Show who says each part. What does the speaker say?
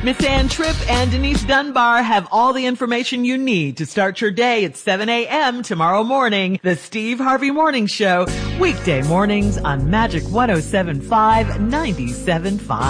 Speaker 1: Miss Ann Tripp and Denise Dunbar have all the information you need to start your day at 7 a.m. tomorrow morning. The Steve Harvey Morning Show, weekday mornings on Magic 107.5, 97.5.